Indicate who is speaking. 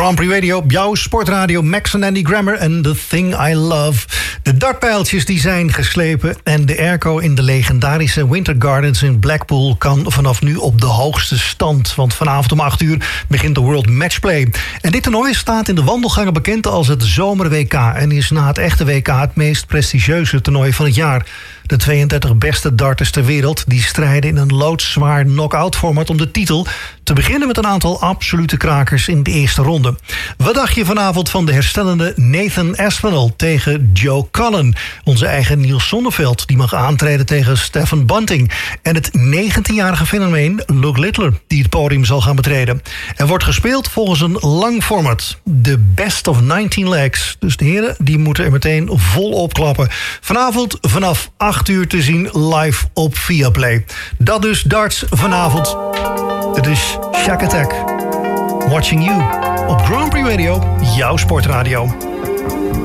Speaker 1: Grand Prix Radio, jouw sportradio, Max en Andy Grammer en The Thing I Love. De dartpijltjes die zijn geslepen en de airco in de legendarische Winter Gardens in Blackpool kan vanaf nu op de hoogste stand. Want vanavond om 8 uur begint de World Matchplay. En dit toernooi staat in de wandelgangen bekend als het Zomer-WK en is na het echte WK het meest prestigieuze toernooi van het jaar. De 32 beste darters ter wereld die strijden in een loodzwaar knock-out format om de titel. Te beginnen met een aantal absolute krakers in de eerste ronde. Wat dacht je vanavond van de herstellende Nathan Aspinall tegen Joe Cullen? Onze eigen Niels Zonneveld die mag aantreden tegen Stefan Bunting. En het 19-jarige fenomeen Luke Littler die het podium zal gaan betreden. Er wordt gespeeld volgens een lang format. De best of 19 legs. Dus de heren die moeten er meteen vol opklappen. Vanavond vanaf 8 uur te zien live op Viaplay. Dat dus darts vanavond. Het is Shack Attack. Watching You op Grand Prix Radio, jouw sportradio.